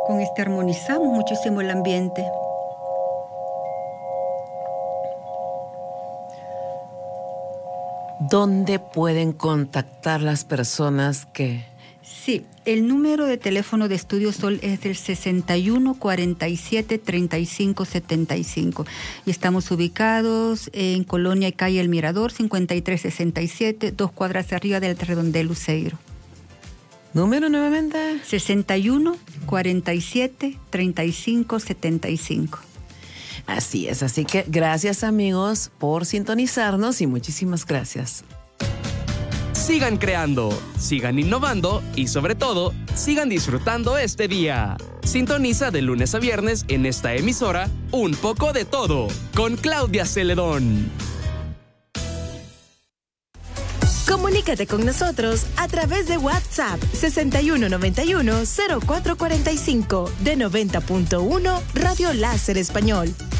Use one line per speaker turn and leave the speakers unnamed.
Con este armonizamos muchísimo el ambiente.
¿Dónde pueden contactar las personas que...?
Sí, el número de teléfono de Estudio Sol es el 61 47 35 75 y estamos ubicados en Colonia y Calle El Mirador, 5367, 2 cuadras arriba del Redondel Luceiro.
¿Número nuevamente?
61 47 35 75.
Así es, así que gracias amigos por sintonizarnos y muchísimas gracias.
Sigan creando, sigan innovando y sobre todo, sigan disfrutando este día. Sintoniza de lunes a viernes en esta emisora Un Poco de Todo con Claudia Celedón.
Comunícate con nosotros a través de WhatsApp 6191-0445 de 90.1 Radio Láser Español.